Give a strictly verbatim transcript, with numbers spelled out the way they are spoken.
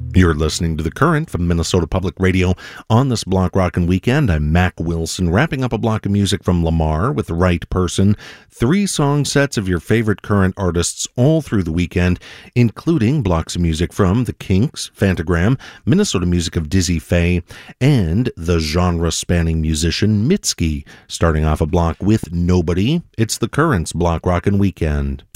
You're listening to The Current from Minnesota Public Radio on this Block Rockin' Weekend. I'm Mac Wilson, wrapping up a block of music from Lamar with The Right Person. Three song sets of your favorite current artists all through the weekend, including blocks of music from The Kinks, Phantogram, Minnesota music of Dizzy Faye, and the genre-spanning musician Mitski. Starting off a block with Nobody, it's The Current's Block Rockin' Weekend.